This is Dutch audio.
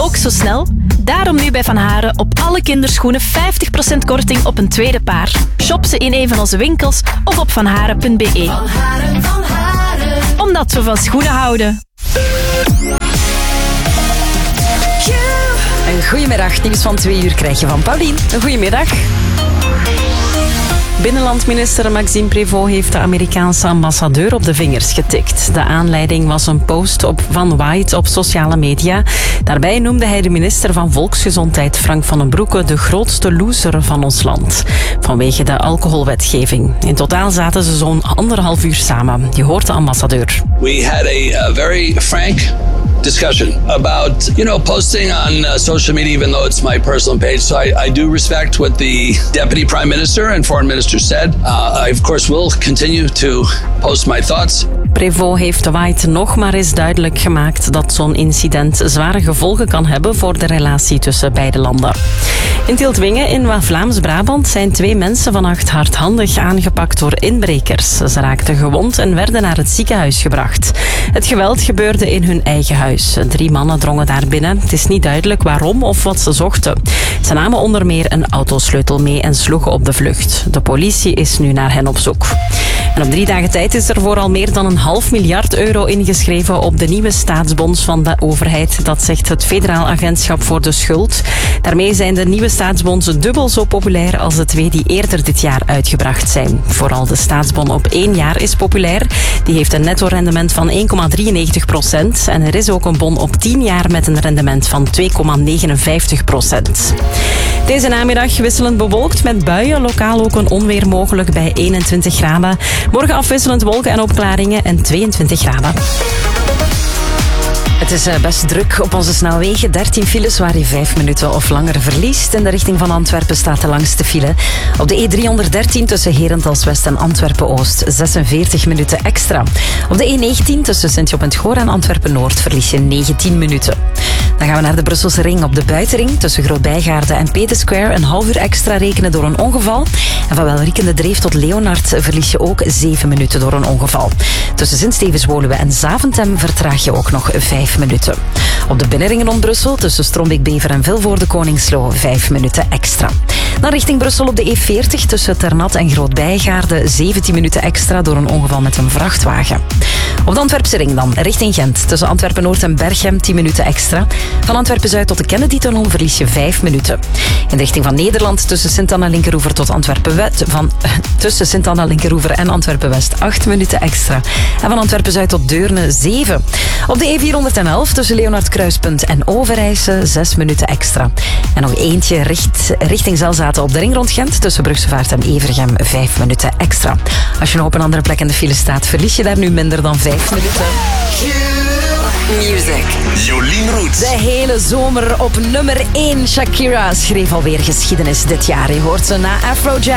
ook zo snel? Daarom nu bij Van Haren op alle kinderschoenen 50% korting op een tweede paar. Shop ze in een van onze winkels of op vanharen.be. Van Haren, Van Haren. Omdat we van schoenen houden. Een goedemiddag, nieuws van 2 uur krijg je van Paulien. Een goedemiddag. Binnenlandminister Maxime Prévost heeft de Amerikaanse ambassadeur op de vingers getikt. De aanleiding was een post van White op sociale media. Daarbij noemde hij de minister van Volksgezondheid Frank van den Broeke de grootste loser van ons land. Vanwege de alcoholwetgeving. In totaal zaten ze zo'n 1,5 uur samen. Je hoort de ambassadeur. We had a very frank discussion about, posting on social media, even though it's my personal page. So I do respect what the Deputy Prime Minister and Foreign Minister said. I, of course, will continue to post my thoughts. Prévost heeft White nog maar eens duidelijk gemaakt dat zo'n incident zware gevolgen kan hebben voor de relatie tussen beide landen. In Tieltwingen in Vlaams-Brabant zijn 2 mensen vannacht hardhandig aangepakt door inbrekers. Ze raakten gewond en werden naar het ziekenhuis gebracht. Het geweld gebeurde in hun eigen huis. 3 mannen drongen daar binnen. Het is niet duidelijk waarom of wat ze zochten. Ze namen onder meer een autosleutel mee en sloegen op de vlucht. De politie is nu naar hen op zoek. En op 3 dagen tijd is er vooral meer dan €1,5 miljard ingeschreven op de nieuwe staatsbonds van de overheid. Dat zegt het Federaal Agentschap voor de Schuld. Daarmee zijn de nieuwe staatsbonds dubbel zo populair als de 2 die eerder dit jaar uitgebracht zijn. Vooral de staatsbon op 1 jaar is populair. Die heeft een netto-rendement van 1,93%. En er is ook een bon op 10 jaar met een rendement van 2,59%. Deze namiddag wisselend bewolkt met buien. Lokaal ook een onweer mogelijk bij 21 graden. Morgen afwisselend wolken en opklaringen en 22 graden. Het is best druk op onze snelwegen. 13 files waar je 5 minuten of langer verliest. In de richting van Antwerpen staat de langste file. Op de E313 tussen Herentals-West en Antwerpen-Oost 46 minuten extra. Op de E19 tussen Sint-Job en het Goor en Antwerpen-Noord verlies je 19 minuten. Dan gaan we naar de Brusselse ring. Op de buitenring tussen Groot-Bijgaarde en Pete Square een half uur extra rekenen door een ongeval. En van Welriekende Dreef tot Leonard verlies je ook 7 minuten door een ongeval. Tussen Sint-Stevens-Woluwe en Zaventem vertraag je ook nog 5 minuten. Op de binnenringen rond Brussel tussen Strombeek-Bever en Vilvoorde-Koningslo 5 minuten extra. Dan richting Brussel op de E40 tussen Ternat en Groot-Bijgaarde 17 minuten extra door een ongeval met een vrachtwagen. Op de Antwerpse ring dan, richting Gent. Tussen Antwerpen-Noord en Berchem 10 minuten extra. Van Antwerpen-Zuid tot de Kennedy-tunnel verlies je 5 minuten. In de richting van Nederland tussen Sint-Anna-Linkeroever tot Antwerpen-West. Tussen Sint-Anna-Linkeroever en Antwerpen-West 8 minuten extra. En van Antwerpen-Zuid tot Deurne 7. Op de E411 tussen Leonard-Kruispunt en Overijse 6 minuten extra. En nog eentje richting Zelzaten op de ring rond Gent. Tussen Brugsevaart en Evergem 5 minuten extra. Als je nog op een andere plek in de file staat, verlies je daar nu minder dan 5 minuten. Music. Jolien Roets. De hele zomer op nummer 1. Shakira schreef alweer geschiedenis dit jaar. Je hoort ze na Afrojack.